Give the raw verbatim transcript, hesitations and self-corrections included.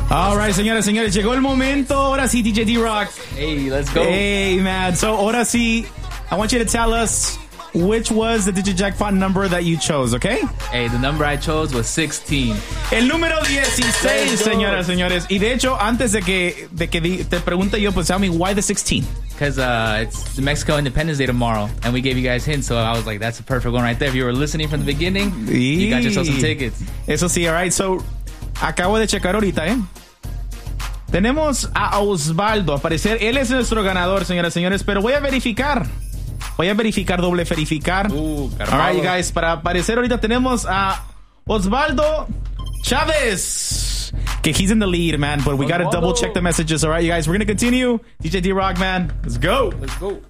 All right, señores, señores, llegó el momento. Ahora sí, D J D-Rock. Hey, let's go. Hey, man. So, ahora sí, I want you to tell us which was the Digit Jackpot number that you chose, okay? Hey, the number I chose was sixteen. El número dieciséis, señoras, señores. Y de hecho, antes de que, de que di, te pregunte yo, pues tell me, why the sixteen? Because uh, it's the Mexico Independence Day tomorrow, and we gave you guys hints, so I was like, that's a perfect one right there. If you were listening from the beginning, you got yourself some tickets. Eso sí, all right. So, acabo de checar ahorita, ¿eh? Tenemos a Osvaldo, a parecer, él es nuestro ganador, señoras, señores, pero voy a verificar. Voy a verificar, doble verificar. Uh, all right, you guys, para aparecer ahorita tenemos a Osvaldo Chavez. Okay, he's in the lead, man, but we got to double check the messages. All right, you guys, we're going to continue. D J D-Rock, man, let's go. Let's go.